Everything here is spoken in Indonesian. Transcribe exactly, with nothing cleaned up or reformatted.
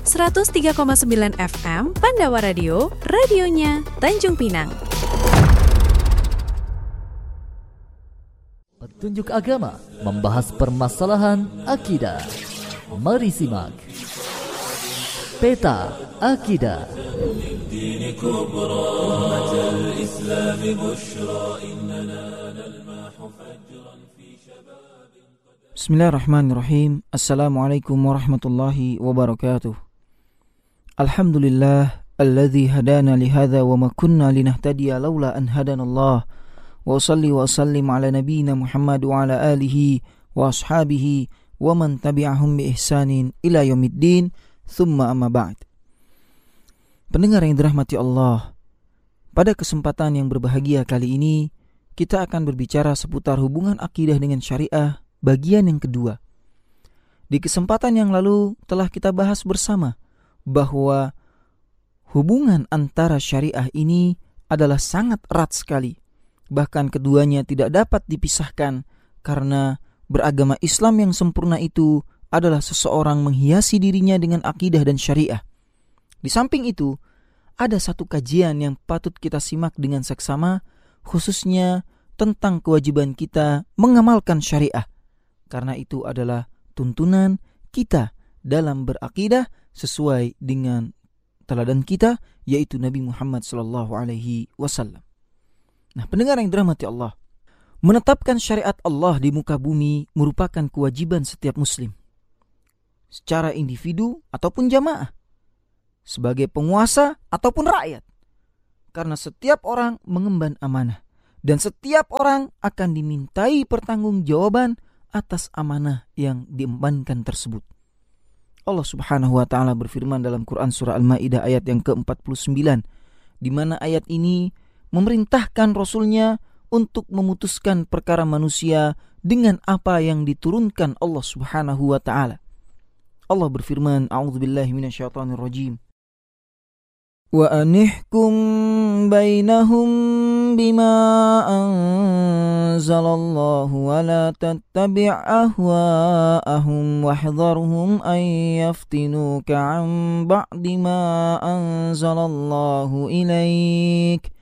seratus tiga koma sembilan F M Pandawa Radio, radionya Tanjung Pinang. Petunjuk agama membahas permasalahan akidah. Mari simak Peta Akidah. Bismillahirrahmanirrahim. Assalamualaikum warahmatullahi wabarakatuh. Alhamdulillah alladzi hadana lihadza wa ma kunna linahtadiya laula an hadanallah. Wa salli wa sallim ala nabiyyina Muhammad wa ala alihi wa ashabihi wa man tabi'ahum bi ihsanin ila yaumiddin. Thumma amma ba'd. Pendengar yang dirahmati Allah, pada kesempatan yang berbahagia kali ini kita akan berbicara seputar hubungan akidah dengan syariah bagian yang kedua. Di kesempatan yang lalu telah kita bahas bersama bahwa hubungan antara syariah ini adalah sangat erat sekali. Bahkan keduanya tidak dapat dipisahkan karena beragama Islam yang sempurna itu adalah seseorang menghiasi dirinya dengan akidah dan syariah. Di samping itu, ada satu kajian yang patut kita simak dengan seksama, khususnya tentang kewajiban kita mengamalkan syariah. Karena itu adalah tuntunan kita dalam berakidah sesuai dengan teladan kita, yaitu Nabi Muhammad sallallahu alaihi wasallam. Nah, pendengar yang dirahmati Allah, menetapkan syariat Allah di muka bumi merupakan kewajiban setiap muslim, secara individu ataupun jamaah, sebagai penguasa ataupun rakyat. Karena setiap orang mengemban amanah, dan setiap orang akan dimintai pertanggungjawaban atas amanah yang diembankan tersebut. Allah Subhanahu wa taala berfirman dalam Quran surah Al-Maidah ayat yang ke empat puluh sembilan, di mana ayat ini memerintahkan Rasulnya untuk memutuskan perkara manusia dengan apa yang diturunkan Allah Subhanahu wa taala. Allah berfirman, a'udzubillahi minasyaitonirrajim. Wa anihkum bainahum bima anzalallahu wa la tattabi' ahwa'ahum wahdharhum an yaftinuka 'an ba'di ma anzalallahu ilaik.